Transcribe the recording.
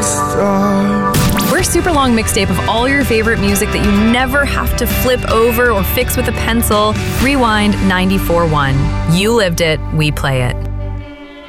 stop. We're a super long mixtape of all your favorite music that you never have to flip over or fix with a pencil. Rewind 94.1. You lived it, we play it.